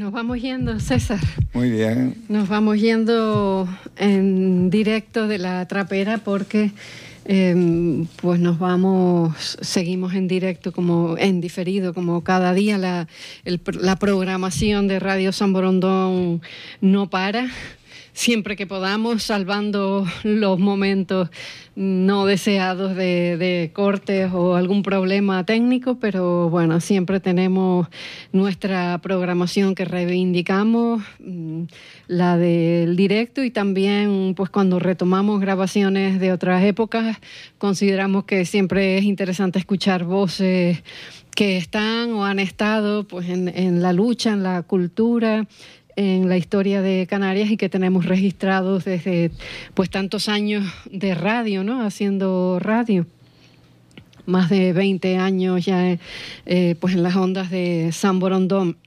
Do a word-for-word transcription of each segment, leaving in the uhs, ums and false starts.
nos vamos yendo, César. Muy bien. Nos vamos yendo en directo de la trapera porque eh, pues nos vamos, seguimos en directo, como en diferido, como cada día. La, el, la programación de Radio San Borondón no para. Siempre que podamos, salvando los momentos no deseados de, de cortes o algún problema técnico, pero bueno, siempre tenemos nuestra programación que reivindicamos, la del directo, y también pues cuando retomamos grabaciones de otras épocas, consideramos que siempre es interesante escuchar voces que están o han estado pues en, en la lucha, en la cultura, en la historia de Canarias, y que tenemos registrados desde pues tantos años de radio, ¿no? Haciendo radio. Más de veinte años ya eh, pues en las ondas de San Borondón.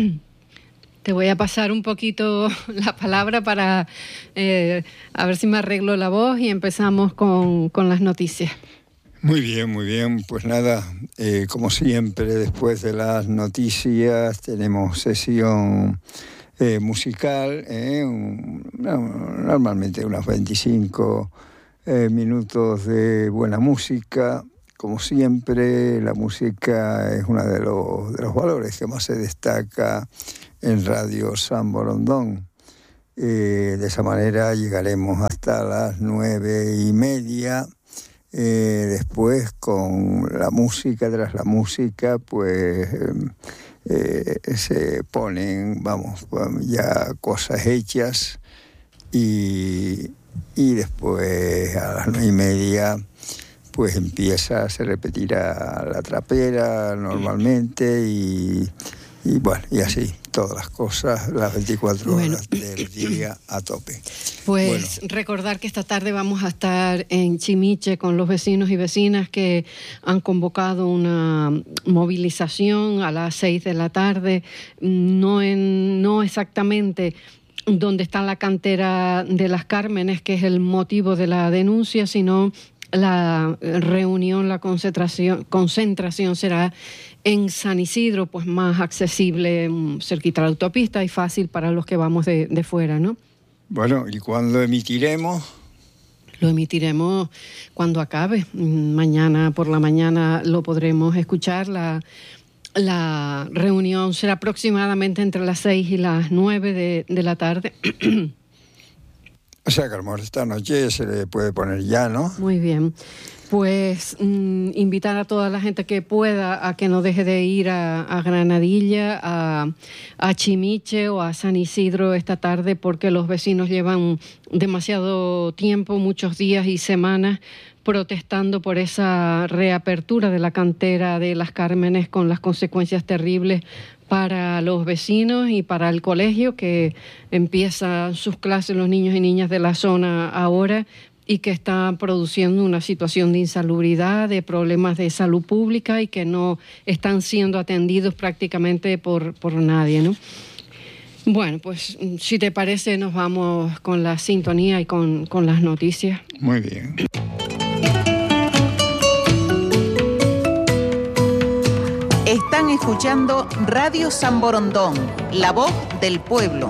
Te voy a pasar un poquito la palabra para eh, a ver si me arreglo la voz y empezamos con, con las noticias. Muy bien, muy bien. Pues nada, eh, como siempre, después de las noticias tenemos sesión Eh, musical, eh, un, no, normalmente unos veinticinco eh, minutos de buena música. Como siempre, la música es uno de los, de los valores que más se destaca en Radio San Borondón. Eh, de esa manera llegaremos hasta las nueve y media. Eh, después, con la música, tras la música, pues Eh, Eh, se ponen, vamos, ya cosas hechas, y, y después a las nueve y media pues empieza, se repetirá la trapera normalmente, y, y bueno, y así, todas las cosas, las veinticuatro bueno. horas del día a tope. Pues bueno. Recordar que esta tarde vamos a estar en Chimiche con los vecinos y vecinas que han convocado una movilización a las seis de la tarde, no, en, no exactamente donde está la cantera de las Cármenes, que es el motivo de la denuncia, sino la reunión, la concentración, concentración será en San Isidro, pues más accesible, cerquita de la autopista y fácil para los que vamos de, de fuera, ¿no? Bueno, ¿y cuándo emitiremos? Lo emitiremos cuando acabe. Mañana por la mañana lo podremos escuchar. La, la reunión será aproximadamente entre las seis y las nueve de, de la tarde. O sea que a lo mejor esta noche se le puede poner ya, ¿no? Muy bien. Pues mmm, invitar a toda la gente que pueda a que no deje de ir a, a Granadilla, a, a Chimiche o a San Isidro esta tarde, porque los vecinos llevan demasiado tiempo, muchos días y semanas, protestando por esa reapertura de la cantera de las Cármenes, con las consecuencias terribles para los vecinos y para el colegio, que empieza sus clases los niños y niñas de la zona ahora, y que está produciendo una situación de insalubridad, de problemas de salud pública, y que no están siendo atendidos prácticamente por, por nadie, ¿no? Bueno, pues si te parece nos vamos con la sintonía y con, con las noticias. Muy bien. Están escuchando Radio San Borondón, la voz del pueblo.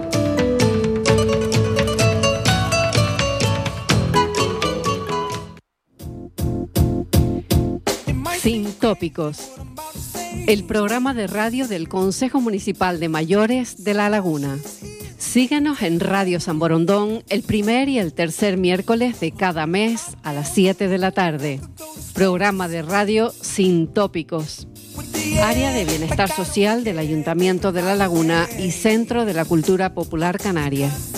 Sin tópicos. El programa de radio del Consejo Municipal de Mayores de La Laguna. Síguenos en Radio San Borondón el primer y el tercer miércoles de cada mes a las siete de la tarde. Programa de radio Sin tópicos. Área de Bienestar Social del Ayuntamiento de La Laguna y Centro de la Cultura Popular Canaria.